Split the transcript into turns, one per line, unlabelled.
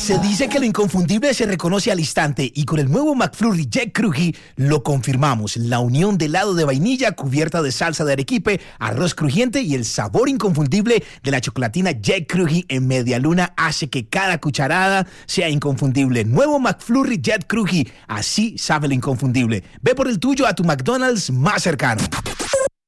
Se dice que lo inconfundible se reconoce al instante y con el nuevo McFlurry Jet Cruji lo confirmamos. La unión de helado de vainilla cubierta de salsa de arequipe, arroz crujiente y el sabor inconfundible de la chocolatina Jet Cruji en media luna hace que cada cucharada sea inconfundible. Nuevo McFlurry Jet Cruji, así sabe lo inconfundible. Ve por el tuyo a tu McDonald's más cercano.